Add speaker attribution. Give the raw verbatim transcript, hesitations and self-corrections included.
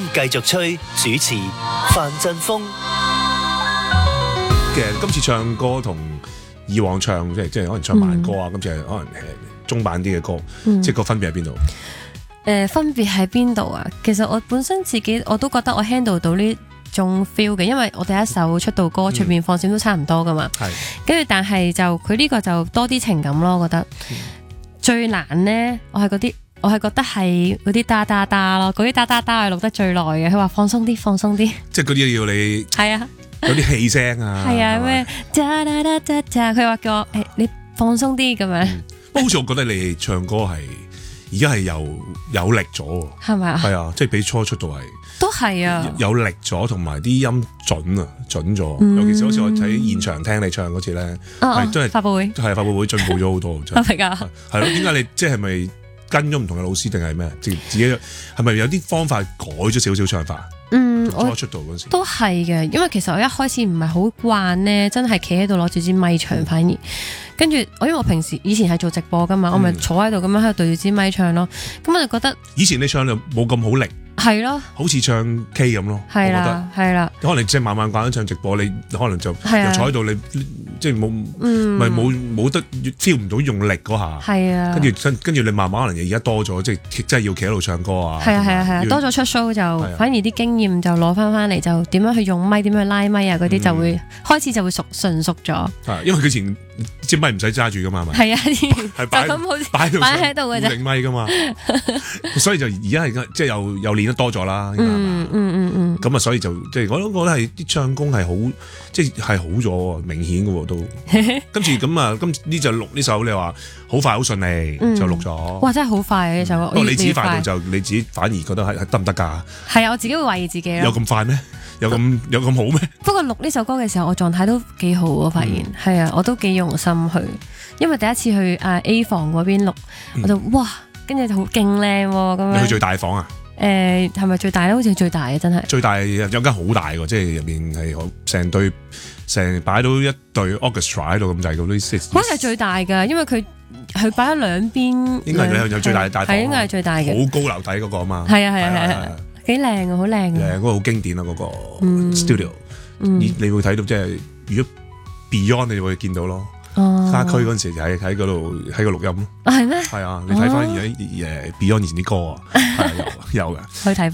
Speaker 1: 繼續吹，主持范振鋒。
Speaker 2: 其實今次唱歌同以往唱即係即係可能唱慢歌啊，今次係可能誒中版啲嘅歌，
Speaker 3: 嗯、
Speaker 2: 即係個分別喺邊度？誒、
Speaker 3: 呃，分別喺邊度啊？其實我本身自己我都覺得我 handle 到呢種 feel 嘅，因為我第一首出道歌出面放閃都差唔多噶嘛。係、嗯。跟住但係就佢呢個就多啲情感咯，我覺得。嗯、最難呢，我係嗰啲。我係覺得係嗰啲嗒嗒嗒咯，嗰啲嗒嗒嗒係錄得最耐嘅。佢話放鬆啲，放鬆啲，
Speaker 2: 即係嗰啲要你係啊，有啲氣聲啊，
Speaker 3: 係啊咩嗒嗒嗒嗒嗒，佢話叫我誒你放鬆啲咁樣。
Speaker 2: 不過好似我覺得你唱歌係而家係有有力咗，係咪啊？係啊，即係比初出道係
Speaker 3: 都係啊，
Speaker 2: 有力咗，同埋啲音準啊準咗。嗯、尤其是好似我睇現場聽你唱嗰次咧，係真係
Speaker 3: 發佈會，
Speaker 2: 係發佈會進步咗好多。
Speaker 3: 真係㗎，
Speaker 2: 係咯？點解你即係咪？跟咗唔同嘅老師定係咩？自自己係咪有啲方法改咗少少唱法？嗯，初出道嗰時
Speaker 3: 都係嘅，因為其實我一開始唔係好慣咧，真係企喺度攞住支咪唱，反而跟住我因為我平時以前係做直播噶嘛，嗯、我咪坐喺度咁樣喺度對住支咪唱咯，咁我就覺得以前
Speaker 2: 你唱就冇咁好力。係咯，好似唱 K 咁咯，我覺得
Speaker 3: 係啦。
Speaker 2: 可能即係慢慢慣咗唱直播，你可能就又坐喺度，你即係冇，咪冇冇得 feel 唔到用力嗰下。係啊，跟住跟住你慢慢可能而家多咗，即係真係要企喺度唱歌啊。係啊係啊係啊，多咗出 show 就反而啲經驗就攞翻翻嚟，就點樣去用咪，點樣去拉咪啊嗰啲就會開始就會熟純熟咗。係，因為佢前支咪唔使揸住噶嘛，係
Speaker 3: 啊，係擺咁好擺喺度嘅啫，
Speaker 2: 定咪噶嘛。所以就而家係即係又又練得多咗啦，嗯嗯嗯嗯，咁啊，所以就即係我都覺得係啲唱功係好，即係係好咗，明顯嘅都。跟住咁啊，今呢就錄呢首，你話好快好順利就錄咗。哇，真係好快啊呢首歌！不過你自己快到就你自己反而覺得係得唔得㗎？係啊，我自己會懷疑自己咯。有咁快咩？有咁有咁好咩？不過錄呢首歌嘅時候，我狀態都幾好，我發現係啊，我都幾用心去，因為第一次去啊 A 房嗰邊錄，我就哇，跟住就好勁靚喎咁樣。你去最大房啊？誒係咪最大咧？好似最大嘅真係。最大有間好大喎，即係入面係成隊成擺到一隊 orchestra 喺度咁滯嗰啲。嗰係最大㗎，因為佢佢擺咗兩邊。應該係有最大嘅大房。係應該係最大嘅。好高樓底嗰個啊嘛。係啊係啊係啊，幾靚啊，好靚啊。誒嗰個好經典啊嗰個 studio。你你會睇到即係如果 Beyond 你會見到咯。家駒嗰陣時就喺喺嗰度喺個錄音咯。係咩？係啊，你睇翻而家誒 Beyond 以前啲歌啊，係有有嘅。去睇。